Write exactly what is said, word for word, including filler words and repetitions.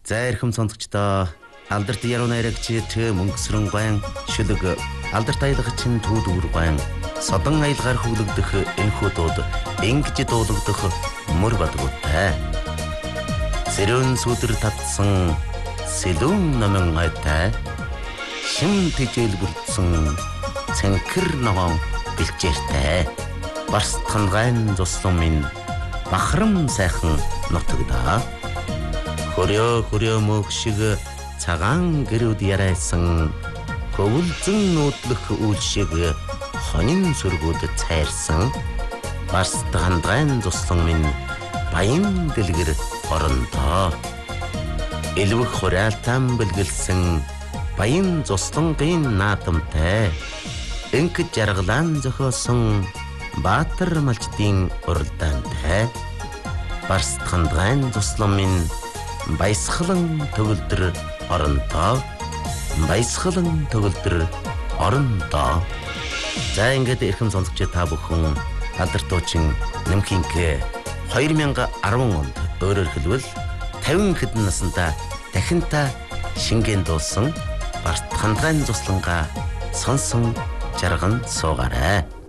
За эрхэм сонсогчдоо алдарт яруу найрагч мөнгөсрөн гуайн шүлэг алдарт аялагчин түүдүүр гуайн содон аялгаар хөвлөгдөх энэхүү дууд ингэж дуулагдах мөр бадгуутай. Сэрүүн сүдэр татсан сэлүүн номон айтай шим тэжээлгүрдсэн цэнхэр ногоон бэлчээртэй барстхан гайн зуслан минь бахарам сайхан нутагдаа. Хөрөө хөрөө мөх шиг цагаан гэрүүд ярайсан хөвөлзөн нүүдлэх үйл шиг хонин сүргүүд цайрсан барст хандгайн зуслан минь баян дэлгэр орондоо элвэх хураалтан бэлгэлсэн баян зуслангийн наадамтай энх жаргалан зохиосон баатар малчдын уралдаантай барст хандгайн зуслан минь баясгалан төгөлдөр орондоо баясгалан төгөлдөр орондоо. За ингээд эрхэм сонсогч та бүхэн алдарт дуучин Нэмхинкэ две тысячи десять онд өөрөөр хэлбэл пятьдесят хэдэн наснда дахинта шингэн дуусан барт хандгайн зуслангаа сонсон жарган суугаарай.